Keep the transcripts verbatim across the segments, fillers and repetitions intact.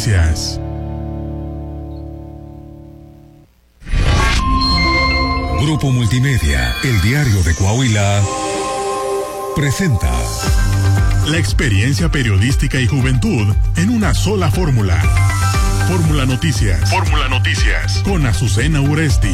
Noticias. Grupo Multimedia, el diario de Coahuila, presenta la experiencia periodística y juventud en una sola fórmula. Fórmula Noticias. Fórmula Noticias. Con Azucena Uresti.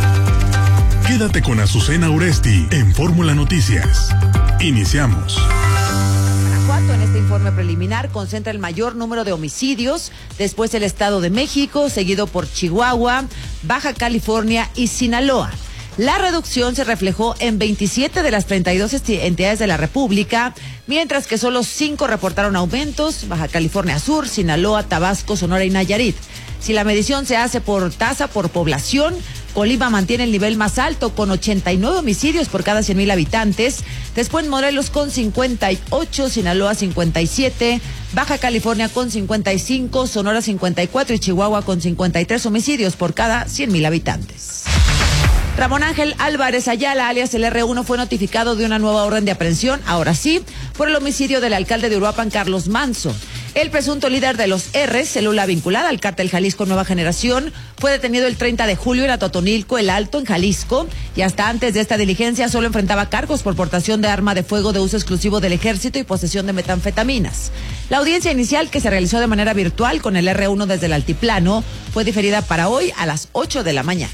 Quédate con Azucena Uresti en Fórmula Noticias. Iniciamos. Guanajuato, en este informe preliminar, concentra el mayor número de homicidios, después el Estado de México, seguido por Chihuahua, Baja California y Sinaloa. La reducción se reflejó en veintisiete de las treinta y dos entidades de la República, mientras que solo cinco reportaron aumentos: Baja California Sur, Sinaloa, Tabasco, Sonora y Nayarit. Si la medición se hace por tasa por población, Colima mantiene el nivel más alto con ochenta y nueve homicidios por cada cien mil habitantes. Después Morelos con cincuenta y ocho, Sinaloa cincuenta y siete, Baja California con cincuenta y cinco, Sonora cincuenta y cuatro y Chihuahua con cincuenta y tres homicidios por cada cien mil habitantes. Ramón Ángel Álvarez Ayala, alias el erre uno, fue notificado de una nueva orden de aprehensión, ahora sí, por el homicidio del alcalde de Uruapan, Carlos Manso. El presunto líder de los R's, célula vinculada al cártel Jalisco Nueva Generación, fue detenido el treinta de julio en Atotonilco, El Alto, en Jalisco, y hasta antes de esta diligencia solo enfrentaba cargos por portación de arma de fuego de uso exclusivo del ejército y posesión de metanfetaminas. La audiencia inicial, que se realizó de manera virtual con el erre uno desde el altiplano, fue diferida para hoy a las ocho de la mañana.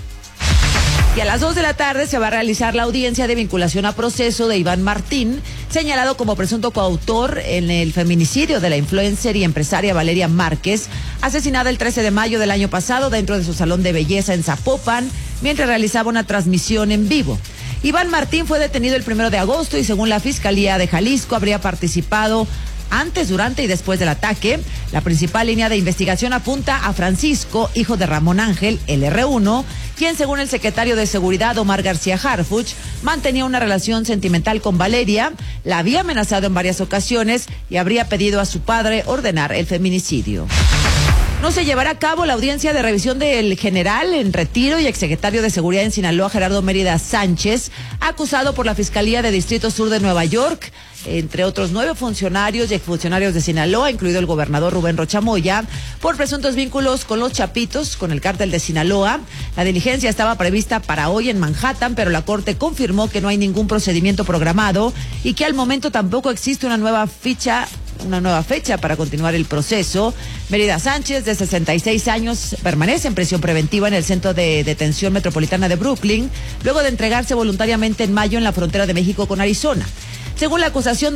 Y a las dos de la tarde se va a realizar la audiencia de vinculación a proceso de Iván Martín, señalado como presunto coautor en el feminicidio de la influencer y empresaria Valeria Márquez, asesinada el trece de mayo del año pasado dentro de su salón de belleza en Zapopan, mientras realizaba una transmisión en vivo. Iván Martín fue detenido el primero de agosto y, según la Fiscalía de Jalisco, habría participado antes, durante y después del ataque. La principal línea de investigación apunta a Francisco, hijo de Ramón Ángel, el erre uno, quien, según el secretario de Seguridad, Omar García Harfuch, mantenía una relación sentimental con Valeria, la había amenazado en varias ocasiones y habría pedido a su padre ordenar el feminicidio. No se llevará a cabo la audiencia de revisión del general en retiro y exsecretario de Seguridad en Sinaloa, Gerardo Mérida Sánchez, acusado por la Fiscalía de Distrito Sur de Nueva York, entre otros nueve funcionarios y exfuncionarios de Sinaloa, incluido el gobernador Rubén Rocha Moya, por presuntos vínculos con los Chapitos, con el cártel de Sinaloa. La diligencia estaba prevista para hoy en Manhattan, pero la Corte confirmó que no hay ningún procedimiento programado y que al momento tampoco existe una nueva ficha una nueva fecha para continuar el proceso. Mérida Sánchez, de sesenta y seis años, permanece en prisión preventiva en el Centro de Detención Metropolitana de Brooklyn, luego de entregarse voluntariamente en mayo en la frontera de México con Arizona. Según la acusación